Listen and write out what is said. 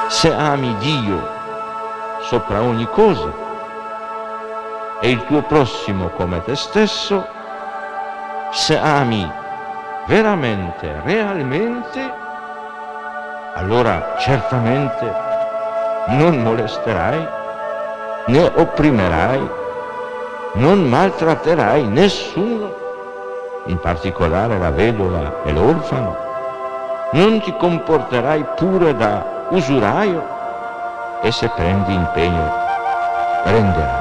se ami Dio sopra ogni cosa e il tuo prossimo come te stesso, se ami veramente, realmente, allora certamente non molesterai, né opprimerai, non maltratterai nessuno, in particolare la vedova e l'orfano, non ti comporterai pure da usuraio e se prendi impegno prenderai.